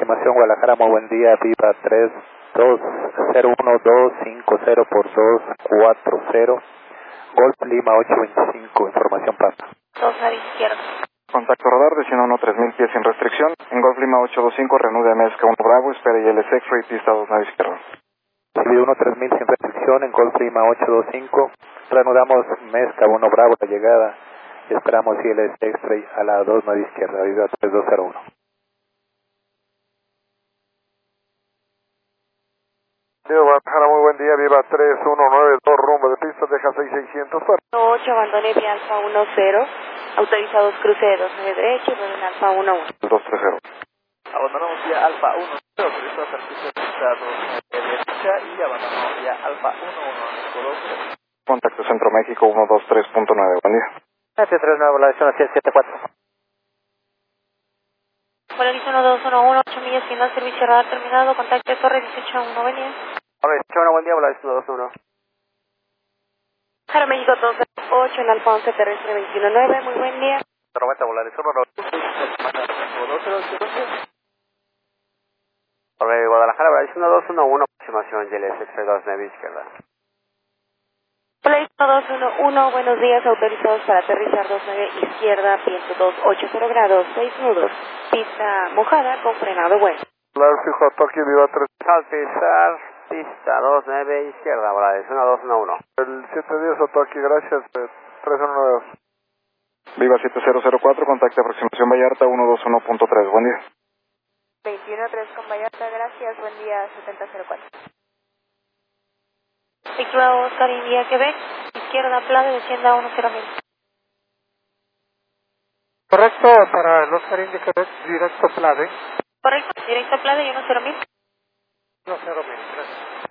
aproximación Guadalajara, muy buen día, Viva 3201-250 por 240, Golf Lima 825, información Papa. 2 a la izquierda. Contacto radar, destino 3000 pies sin restricción, en Golf Lima 825, reanude a Mezca 1 Bravo, espera y el X-Ray, pista 2 a la izquierda. Recibido 3000 sin restricción, en Golf Lima 825, reanudamos Mezca 1 Bravo, la llegada, y esperamos ILS X-Ray a la 2 a la izquierda, Viva 3201. Viva Guadalajara, muy buen día, Viva 3192, rumbo de pista, deja 6600 para. 8, abandone vía Alfa 10, autorizados cruce de 29 derecho y en Alfa 11. 230. Abandonamos vía Alfa 10, autorizados al cruce de pista 29 derecha y abandonamos vía Alfa 11, Contacto Centro México 123.9, buen día. S39, volación 774. Volaris 1211, 8 millas, final servicio radar terminado, contacto Torre 18-1, buen día. A ver, buen día, Volaris 221. Jara México 208, en Alfa 11 terrestre 21-9, muy buen día. 90, Volaris 1, a ver, Guadalajara, Volaris 1211, aproximación ILS X-Ray 2 9 izquierda. Volaris 1211, buenos días, autorizados para aterrizar 29 izquierda, viento 280 grados, 6 nudos, pista mojada con frenado bueno. Claro, fijo, Tokio, Viva 3. Alpizar, pista 29 izquierda, Volaris 1211. El 710 a Tokio, gracias, 319. Viva 7004, contacto aproximación Vallarta 121.3, buen día. 21-3 con Vallarta, gracias, buen día, 7004. Victoria Oscar India Quebec, izquierda Plade, descienda 10.000. Correcto, para el Oscar India Quebec, directo Plade. Correcto, directo Plade y 10.000. 10.000, gracias.